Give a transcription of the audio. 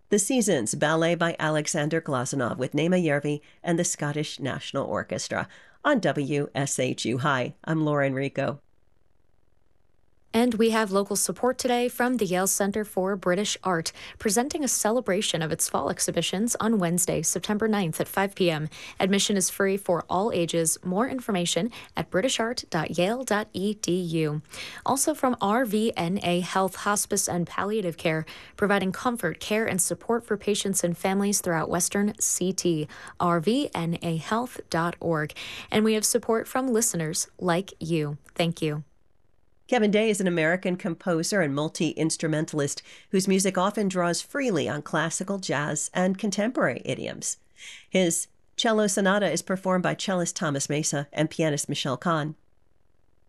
The Seasons, ballet by Alexander Glazunov with Nema Järvi and the Scottish National Orchestra on WSHU. Hi, I'm Laura Enrico. And we have local support today from the Yale Center for British Art, presenting a celebration of its fall exhibitions on Wednesday, September 9th at 5 p.m. Admission is free for all ages. More information at britishart.yale.edu. Also from RVNA Health, Hospice, and Palliative Care, providing comfort, care, and support for patients and families throughout Western CT, rvnahealth.org. And we have support from listeners like you. Thank you. Kevin Day is an American composer and multi-instrumentalist whose music often draws freely on classical, jazz, and contemporary idioms. His cello sonata is performed by cellist Thomas Mesa and pianist Michelle Kahn.